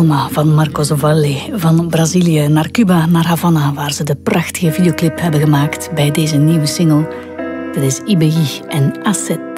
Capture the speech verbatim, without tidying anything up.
Alma van Marcos Valle. Van Brazilië naar Cuba, naar Havana, waar ze de prachtige videoclip hebben gemaakt bij deze nieuwe single. Dit is I B I en Asset.